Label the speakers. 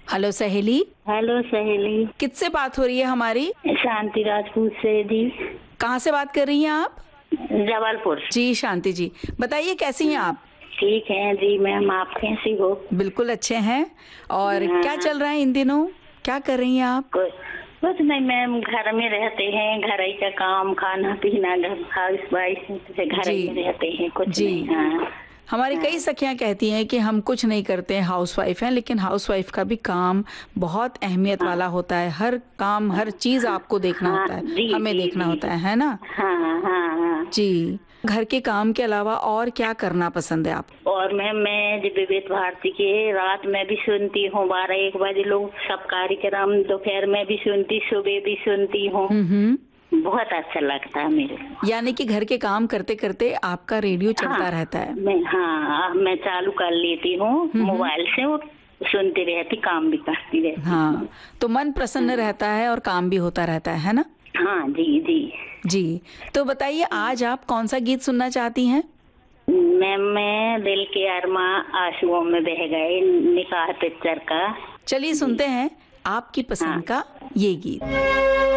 Speaker 1: Hello सहेली।
Speaker 2: Hello सहेली।
Speaker 1: किससे बात हो रही है हमारी?
Speaker 2: शांति राजपूत से जी।
Speaker 1: कहाँ से बात कर रही हैं आप?
Speaker 2: जबलपुर।
Speaker 1: जी शांति जी, बताइए कैसी हैं आप?
Speaker 2: ठीक है जी मैम, आप कैसी हो?
Speaker 1: बिल्कुल अच्छे हैं। और क्या
Speaker 2: हाँ।
Speaker 1: चल रहा है इन दिनों? क्या कर रही हैं आप?
Speaker 2: कुछ नहीं मैम, घर में रहते हैं, घर ही का काम, खाना पीना, घर हाउस वाइफ से घर ही में रहते हैं, कुछ
Speaker 1: जी।
Speaker 2: नहीं। हाँ।
Speaker 1: हमारी कई सखियां कहती हैं कि हम कुछ नहीं करते हैं, हाउसवाइफ हैं, लेकिन हाउसवाइफ का भी काम बहुत अहमियत वाला होता है। हर काम, हर चीज आपको देखना
Speaker 2: हाँ
Speaker 1: होता है,
Speaker 2: जी
Speaker 1: हमें
Speaker 2: जी
Speaker 1: देखना
Speaker 2: जी।
Speaker 1: होता है ना?
Speaker 2: हाँ हाँ हाँ।
Speaker 1: जी। घर के काम के अलावा और क्या करना पसंद है आपको?
Speaker 2: और मैम मैं जब विविध भारती के रात में भी सुनती हूँ, 12-1 बजे लोग सब कार्यक्रम, दोपहर में भी सुनती, सुबह भी सुनती हूँ। बहुत अच्छा लगता है मेरे को।
Speaker 1: यानी कि घर के काम करते करते आपका रेडियो चलता रहता है?
Speaker 2: मैं चालू कर लेती हूँ मोबाइल से, वो सुनती रहती, काम भी करती रहती।
Speaker 1: हाँ, तो मन प्रसन्न रहता है और काम भी होता रहता है ना?
Speaker 2: हाँ जी जी
Speaker 1: जी। तो बताइए आज आप कौन सा गीत सुनना चाहती हैं?
Speaker 2: मैं दिल के अरमा आंसुओं में बह गए, निकाह पिक्चर का।
Speaker 1: चलिए सुनते हैं आपकी पसंद का ये गीत।